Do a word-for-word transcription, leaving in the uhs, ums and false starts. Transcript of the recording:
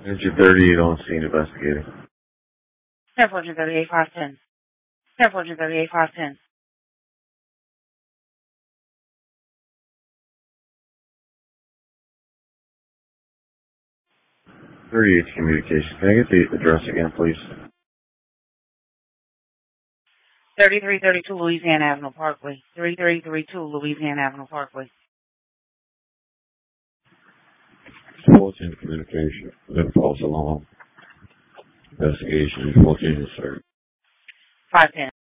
Engine thirty-eight on scene investigating. ten fourteen thirty-eight five ten. ten fourteen thirty-eight five ten. thirty-eight communication. Can I get the address again, please? thirty-three thirty-two Louisiana Avenue Parkway. thirty-three thirty-two Louisiana Avenue Parkway. fourteen communication. Then false alarm. Investigation. fourteen insert. five ten.